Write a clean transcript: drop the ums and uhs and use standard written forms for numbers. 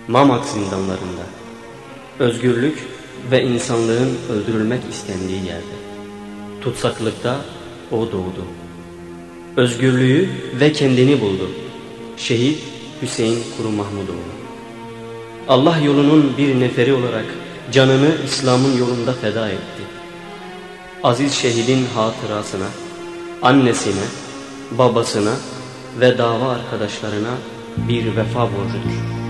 Mamak zindanlarında, özgürlük ve insanlığın öldürülmek istendiği yerde, tutsaklıkta o doğdu. Özgürlüğü ve kendini buldu. Şehit Hüseyin Kuru Mahmudoğlu. Allah yolunun bir neferi olarak canını İslam'ın yolunda feda etti. Aziz şehidin hatırasına, annesine, babasına ve dava arkadaşlarına bir vefa borcudur.